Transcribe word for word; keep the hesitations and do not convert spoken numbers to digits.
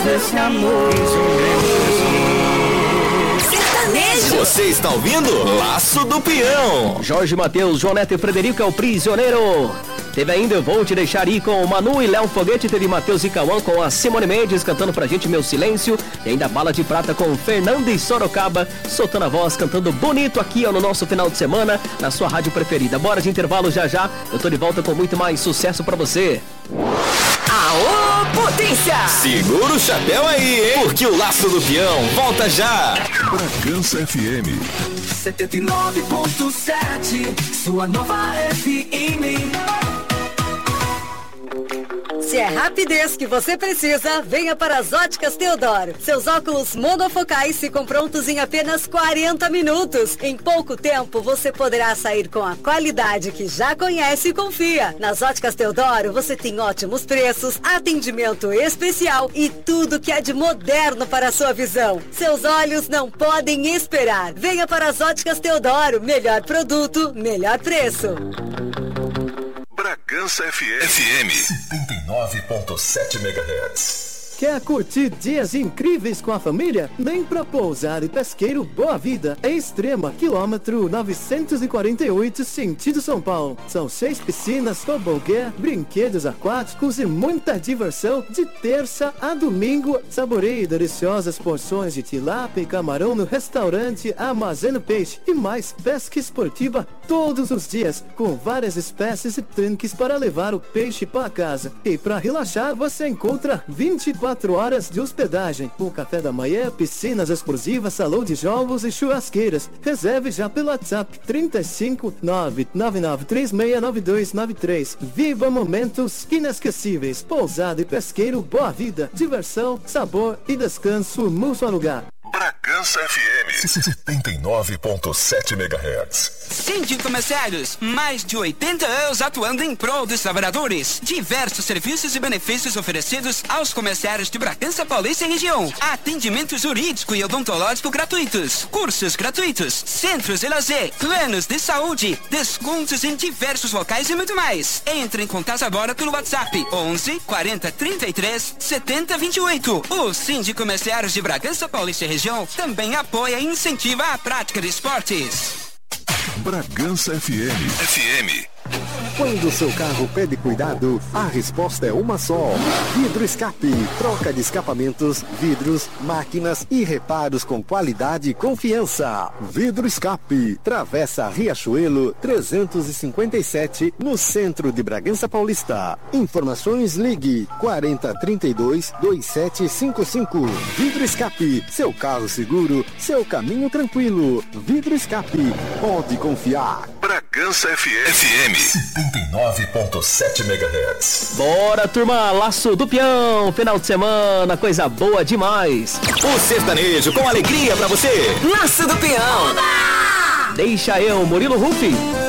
desse amor. Você está ouvindo Laço do Peão. Jorge Mateus, João Neto e Frederico é o prisioneiro. Teve ainda Eu Vou Te Deixar Ir com o Manu e Léo Foguete. Teve Matheus e Cauã com a Simone Mendes cantando pra gente Meu Silêncio. E ainda Bala de Prata com Fernanda e Sorocaba, soltando a voz, cantando bonito aqui ó, no nosso final de semana, na sua rádio preferida. Bora de intervalo já já, eu tô de volta com muito mais sucesso pra você. Aô, potência! Segura o chapéu aí, hein? Porque o Laço do Peão volta já. Bragança F M setenta e nove ponto sete, sua nova F M. Se é rapidez que você precisa, venha para as Óticas Teodoro. Seus óculos monofocais ficam prontos em apenas quarenta minutos. Em pouco tempo, você poderá sair com a qualidade que já conhece e confia. Nas Óticas Teodoro, você tem ótimos preços, atendimento especial e tudo que é de moderno para a sua visão. Seus olhos não podem esperar. Venha para as Óticas Teodoro. Melhor produto, melhor preço. Bragança F M F M setenta e nove ponto sete megahertz. Quer curtir dias incríveis com a família? Vem pra Pousada e Pesqueiro Boa Vida, é Extrema, quilômetro novecentos e quarenta e oito, sentido São Paulo. São seis piscinas, tobogã, brinquedos aquáticos e muita diversão de terça a domingo. Saboreie deliciosas porções de tilápia e camarão no restaurante Armazeno Peixe e mais pesca esportiva todos os dias, com várias espécies e tanques para levar o peixe para casa. E para relaxar, você encontra vinte e quatro horas de hospedagem, com café da manhã, piscinas exclusivas, salão de jogos e churrasqueiras. Reserve já pelo WhatsApp trinta e cinco, nove nove nove três seis nove dois nove três. Viva momentos inesquecíveis. Pousada e Pesqueiro Boa Vida. Diversão, sabor e descanso no seu lugar. Bragança F M setenta e nove ponto sete megahertz. Síndico Comerciários, mais de oitenta anos atuando em prol dos trabalhadores. Diversos serviços e benefícios oferecidos aos comerciários de Bragança Paulista e região. Atendimento jurídico e odontológico gratuitos. Cursos gratuitos. Centros de lazer. Planos de saúde. Descontos em diversos locais e muito mais. Entre em contato agora pelo WhatsApp onze, quarenta, trinta e três, setenta, vinte e oito. O Síndico Comerciários de Bragança Paulista e região também apoia e incentiva a prática de esportes. Bragança F M F M. Quando o seu carro pede cuidado, a resposta é uma só. Vidro Escape. Troca de escapamentos, vidros, máquinas e reparos com qualidade e confiança. Vidro Escape. Travessa Riachuelo trezentos e cinquenta e sete, no centro de Bragança Paulista. Informações, ligue quarenta, trinta e dois, vinte e sete cinquenta e cinco. Vidro Escape. Seu carro seguro, seu caminho tranquilo. Vidro Escape. Pode confiar. Bragança F M F M setenta e nove ponto sete megahertz. Bora, turma, Laço do Peão, final de semana, coisa boa demais. O sertanejo com alegria pra você. Laço do Peão. Deixa eu, Murilo Rufi.